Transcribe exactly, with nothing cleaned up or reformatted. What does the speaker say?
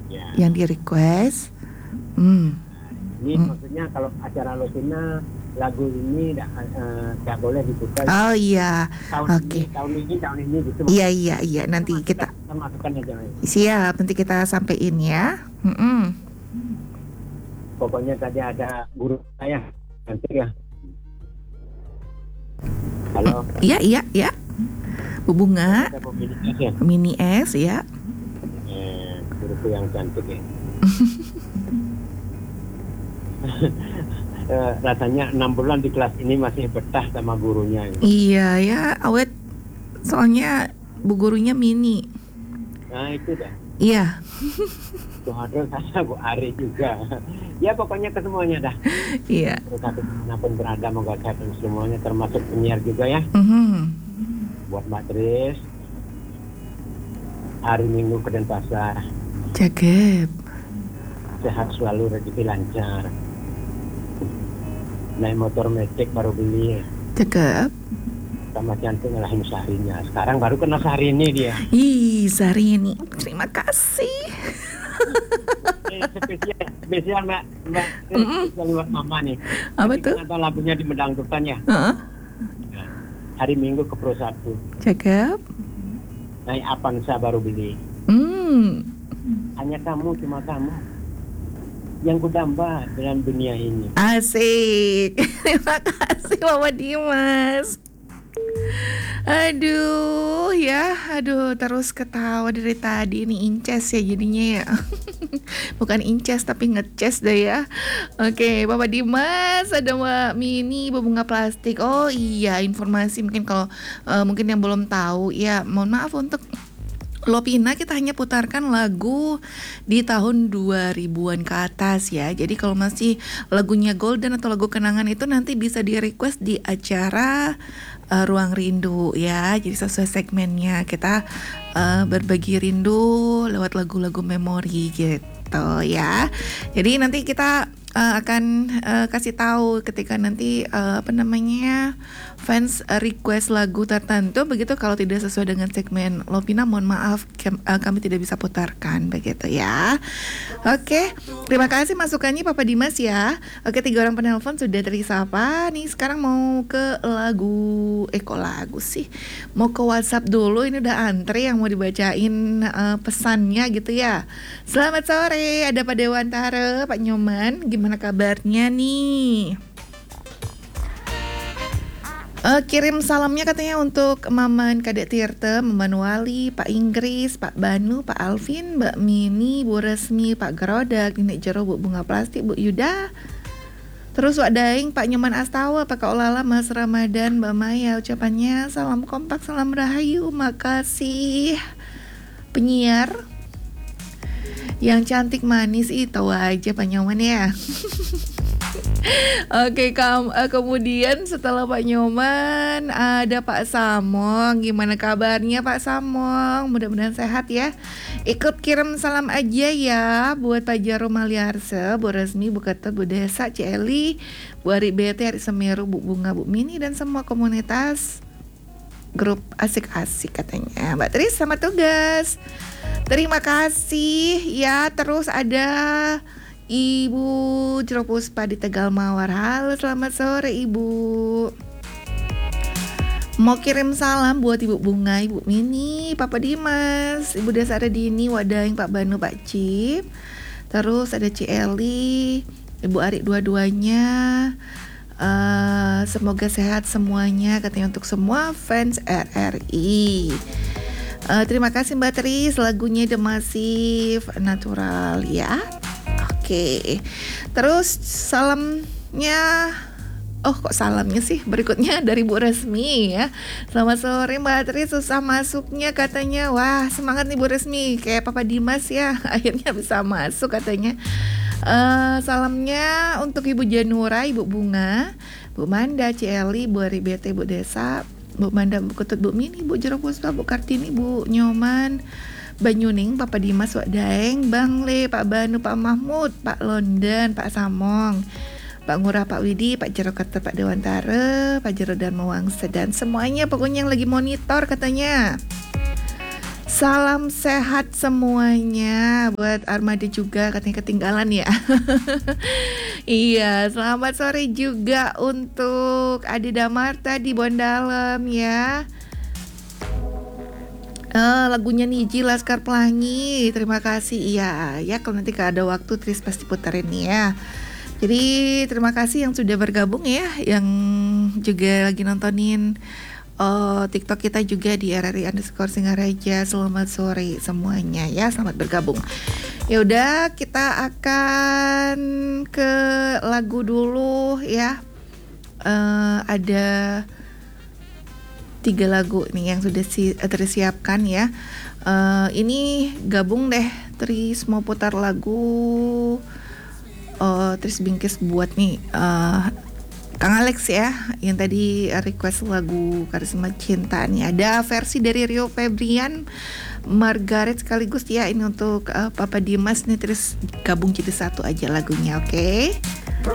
Ya. yang di request. Hmm. Ini Hmm. maksudnya kalau acara Lovina lagu ini nggak uh, boleh diputar. Oh iya, Tahun oke. ini, tahun ini, tahun ini gitu. Iya iya iya. Nanti kita kita masukkan aja. siap. Nanti kita sampein ya. Mm-mm. Pokoknya tadi ada guru saya nanti ya. Halo. Iya iya iya. Bu Bunga. Ada pemilik S ya. Mini S ya. Eh, guruku yang cantik ya. Eh, rasanya enam bulan di kelas ini masih betah sama gurunya. Iya ya, awet. Soalnya bu gurunya Mini. Nah itu dah. Iya. Tuh ada saya Bu Ari juga. Ya pokoknya ke semuanya dah. Iya. Terus aku dimanapun berada moga sehat semuanya termasuk penyiar juga ya. Mm-hmm. Buat Mbak Tris. Hari Minggu ke Denpasar. Cakep. Sehat selalu, rezeki lancar. Naik motor metik baru beli. Cakep. Sama cantik ngalahin Syahrinya. Sekarang baru kena Syahrini dia. Ih, Syahrini. Terima kasih. Eh, spesial, spesial Mbak, Mbak, Mm-mm. spesial buat Mama nih. Apa Tadi tuh? kan ada lagunya di Medangdutan ya. Heeh. Nah, hari Minggu ke Pro satu. Cakep. Naik Avanza baru beli. Hmm. Hanya kamu, cuma kamu yang kudamba dalam dunia ini. Asik. Terima kasih Mama Dimas. Aduh ya, aduh terus ketawa dari tadi. Ini inces ya jadinya ya. Bukan inces tapi ngeces deh ya. Oke, Bapak Dimas, ada Mbak Mini berbunga plastik. Oh iya, informasi mungkin kalau uh, mungkin yang belum tahu ya, mohon maaf untuk Lovina kita hanya putarkan lagu di tahun dua ribuan ke atas ya. Jadi kalau masih lagunya golden atau lagu kenangan itu nanti bisa di request di acara uh, Ruang Rindu ya. Jadi sesuai segmennya kita uh, berbagi rindu lewat lagu-lagu memori gitu ya. Jadi nanti kita uh, akan uh, kasih tahu ketika nanti uh, apa namanya fans uh, request lagu tertentu begitu. Kalau tidak sesuai dengan segmen Lovina, mohon maaf kem, uh, kami tidak bisa putarkan begitu ya. Oke, terima kasih masukannya Papa Dimas ya. Oke, tiga orang penelpon sudah terisapa nih. Sekarang mau ke lagu, eh kok lagu sih, mau ke WhatsApp dulu. Ini udah antri yang mau dibacain uh, pesannya gitu ya. Selamat sore, ada Pak Dewantara, Pak Nyoman, gimana kabarnya nih? Uh, kirim salamnya katanya untuk Maman Kadek Tirta, Maman Wali, Pak Inggris, Pak Banu, Pak Alvin, Mbak Mini, Bu Resmi, Pak Gerodak, Nenek Jero, Bu Bunga Plastik, Bu Yuda. Terus Wak Daeng, Pak Nyoman Astawa, Pak Kaulala, Mas Ramadan, Mbak Maya. Ucapannya salam kompak, salam rahayu. Makasih penyiar yang cantik manis itu aja Pak Nyoman ya. Oke, kam- uh, kemudian setelah Pak Nyoman ada Pak Samong. Gimana kabarnya Pak Samong? Mudah-mudahan sehat ya. Ikut kirim salam aja ya buat Pak Jaro Maliarse, Bu Resmi, Bu Ketut, Bu Desa, Celi, Bu Ari B T, Ari Semeru, Bu Bunga, Bu Mini dan semua komunitas grup asik-asik katanya. Mbak Tris sama tugas. Terima kasih ya. Terus ada Ibu Jeropuspa di Tegal Mawar. Halo, selamat sore Ibu. Mau kirim salam buat Ibu Bunga, Ibu Mini, Papa Dimas, Ibu Desa Redini, Wadaing, Pak Banu, Pak Cip. Terus ada Cieli, Ibu Ari dua-duanya. Uh, semoga sehat semuanya katanya untuk semua fans R R I. Uh, terima kasih Mbak Tris, lagunya The Massive Natural ya. Oke, terus salamnya, oh kok salamnya sih berikutnya dari Bu Resmi ya. Selamat sore Mbak Tri, susah masuknya katanya. Wah semangat nih Bu Resmi, kayak Papa Dimas ya, akhirnya bisa masuk katanya. Uh, salamnya untuk Ibu Janura, Ibu Bunga, Bu Manda, Cieli, Bu Ari B T, Bu Desa, Bu Manda, Bu Ketut, Bu Mini, Bu Jeropuspa, Bu Kartini, Bu Nyoman, Banyuning, Papa Dimas, Wak Daeng, Bang Le, Pak Banu, Pak Mahmud, Pak London, Pak Samong, Pak Ngurah, Pak Widi, Pak Jero Keter, Pak Dewantara, Pak Jero dan Mawangsa dan semuanya pokoknya yang lagi monitor katanya. Salam sehat semuanya buat Armada juga, katanya ketinggalan ya. Iya, selamat sore juga untuk Adi Damarta di Bondalem ya. Eh, lagunya Niji Laskar Pelangi, terima kasih. Iya, ya kalau nanti kalau ada waktu Tris pasti puterin ya. Jadi terima kasih yang sudah bergabung ya, yang juga lagi nontonin uh, TikTok kita juga di R R I underscore Singaraja. Selamat sore semuanya ya, selamat bergabung. Ya udah, kita akan ke lagu dulu ya. Uh, ada tiga lagu nih yang sudah si, tersiapkan ya. Uh, ini gabung deh, Tris mau putar lagu. Uh, Tris Bingkis buat nih uh, Kang Alex ya, yang tadi request lagu Karisma Cinta nih. Ada versi dari Rio Febrian, Margaret sekaligus ya. Ini untuk uh, Papa Dimas nih, Tris gabung jadi satu aja lagunya, oke? Okay?